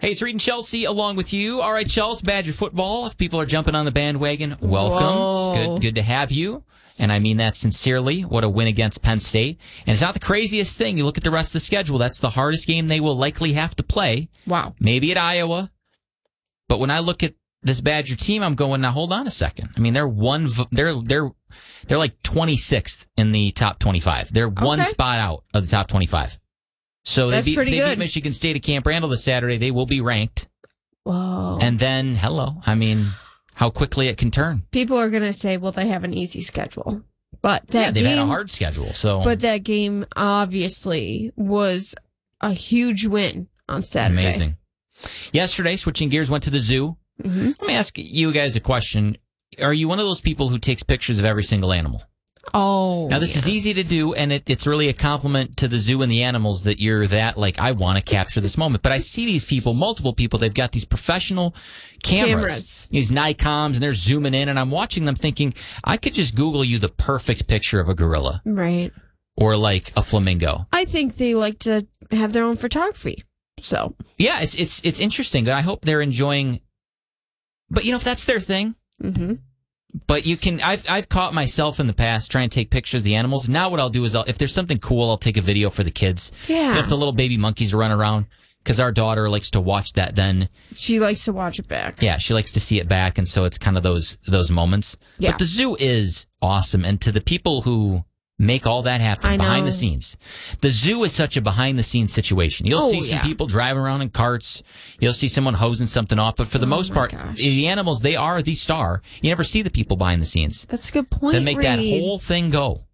Hey, it's Reed and Chelsea along with you. All right, Chelsea, Badger football. If people are jumping on the bandwagon, welcome. Whoa. It's good to have you. And I mean that sincerely. What a win against Penn State. And it's not the craziest thing. You look at the rest of the schedule. That's the hardest game they will likely have to play. Wow. Maybe at Iowa. But when I look at this Badger team, I'm going, now hold on a second. I mean, they're like 26th in the top 25. They're one spot out of the top 25. So they beat Michigan State at Camp Randall this Saturday. They will be ranked. Whoa. And then, how quickly it can turn. People are going to say, well, they have an easy schedule. But they've had a hard schedule. So, but that game obviously was a huge win on Saturday. Amazing. Yesterday, switching gears, went to the zoo. Mm-hmm. Let me ask you guys a question. Are you one of those people who takes pictures of every single animal? Oh, now this is easy to do, and it's really a compliment to the zoo and the animals that you're I want to capture this moment. But I see these people, multiple people, they've got these professional cameras. These Nikoms, and they're zooming in, and I'm watching them thinking, I could just Google you the perfect picture of a gorilla. Right. Or like a flamingo. I think they like to have their own photography. So yeah, it's interesting. I hope they're enjoying, but if that's their thing. Mm-hmm. But you can. I've caught myself in the past trying to take pictures of the animals. Now what I'll do is, if there's something cool, I'll take a video for the kids. Yeah. If the little baby monkeys run around, because our daughter likes to watch that. Then she likes to watch it back. Yeah, she likes to see it back, and so it's kind of those moments. Yeah. But the zoo is awesome, and to the people who make all that happen behind the scenes. The zoo is such a behind the scenes situation. You'll see some people driving around in carts. You'll see someone hosing something off. But for the most part, the animals, they are the star. You never see the people behind the scenes. That's a good point. That make that whole thing go.